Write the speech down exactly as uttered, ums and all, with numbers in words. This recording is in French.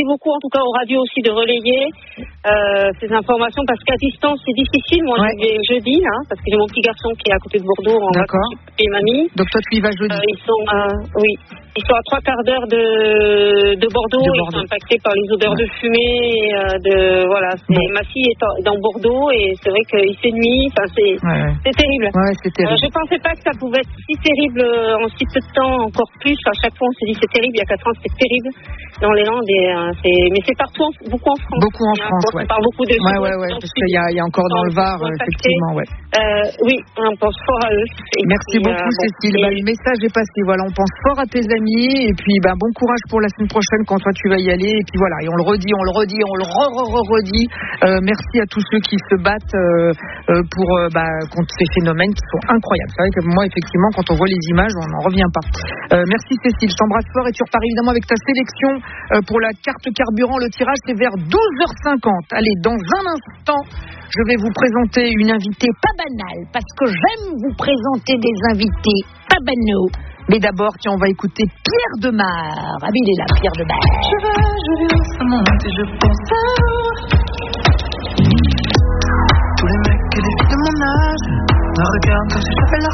merci beaucoup en tout cas aux radios aussi de relayer euh, ces informations parce qu'à distance c'est difficile. Moi ouais. je vais jeudi là parce que j'ai mon petit garçon qui est à côté de Bordeaux en vacances et mamie. Donc toi tu y vas jeudi. Euh, ils sont euh, oui ils sont à trois quarts d'heure de, de Bordeaux. De Bordeaux. Ils sont impactés par les odeurs ouais. de fumée et euh, de voilà. C'est, bon. Ma fille est dans Bordeaux et c'est vrai qu'il fait nuit. Enfin c'est ouais, ouais. c'est terrible. Ouais, c'est terrible. Euh, je pensais pas que ça pouvait être si terrible en si peu de temps, encore plus. À chaque fois on se dit c'est terrible. Il y a quatre ans c'était terrible dans les Landes et euh, c'est mais c'est partout en, beaucoup en France. Beaucoup en France, ouais. On parle beaucoup de ouais ouais ouais parce qu'il y a, il y a encore dans le Var effectivement ouais. Euh, oui on pense fort à eux. Et Merci puis, beaucoup euh, Cécile. Bon, bah, le message est passé. Voilà on pense fort à tes amis et puis bah, bon courage pour la semaine prochaine quand toi tu vas y aller et puis voilà et on le redit on le redit on le re re re redit. Euh, merci à tous ceux qui se battent euh, euh, pour euh, bah, contre ces phénomènes qui sont incroyables. C'est vrai que moi effectivement quand on voit les images on n'en revient pas. Euh, merci Cécile, je t'embrasse fort et tu repars évidemment avec ta sélection euh, pour la carte carburant. Le tirage c'est vers douze heures cinquante. Allez, dans un instant je vais vous présenter une invitée pas banale parce que j'aime vous présenter des invités pas banaux. Mais d'abord, tiens, on va écouter Pierre Demar. Ah, il est là, Pierre Demar. Je vais, je vais au monde et je pense à tous les mecs et les filles de mon âge me regardent comme si